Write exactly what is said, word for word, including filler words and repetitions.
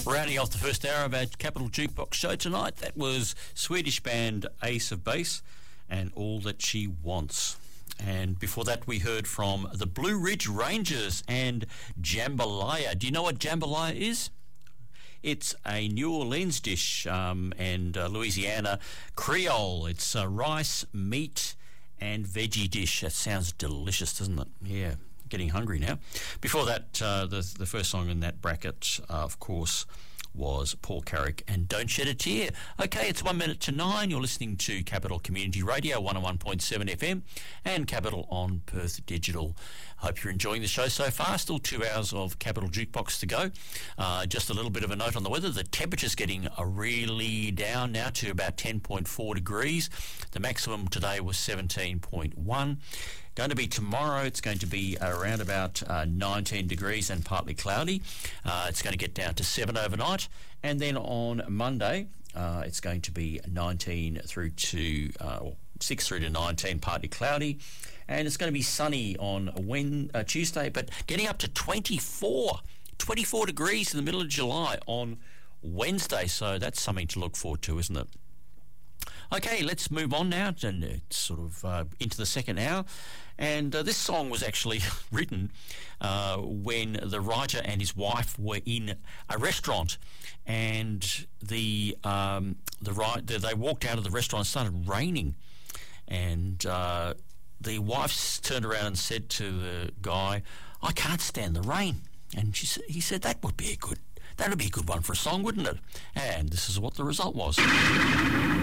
Rounding off the first hour of our Capital Jukebox show tonight, that was Swedish band Ace of Base and All That She Wants. And before that, we heard from the Blue Ridge Rangers and Jambalaya. Do you know what jambalaya is? It's a New Orleans dish um, and uh, Louisiana Creole. It's uh, rice, meat, and veggie dish. That sounds delicious, doesn't it? Yeah, getting hungry now. Before that, uh, the the first song in that bracket, uh, of course, was Paul Carrick and Don't Shed a Tear. Okay, it's one minute to nine. You're listening to Capital Community Radio, one oh one point seven F M, and Capital on Perth Digital. Hope you're enjoying the show so far. Still two hours of Capital Jukebox to go. Uh, just a little bit of a note on the weather. The temperature's getting uh, really down now to about ten point four degrees. The maximum today was seventeen point one. Going to be tomorrow, it's going to be around about uh, nineteen degrees and partly cloudy. Uh, it's going to get down to seven overnight. And then on Monday, uh, it's going to be nineteen through to, uh, six through to nineteen, partly cloudy. And it's going to be sunny on when, uh, Tuesday, but getting up to twenty-four, twenty-four degrees in the middle of July on Wednesday. So that's something to look forward to, isn't it? Okay, let's move on now and it's sort of uh, into the second hour. And uh, this song was actually written uh, when the writer and his wife were in a restaurant, and the um, the right they walked out of the restaurant and it started raining, and uh, the wife turned around and said to the guy, "I can't stand the rain." And she said, he said, "That would be a good that would be a good one for a song, wouldn't it?" And this is what the result was.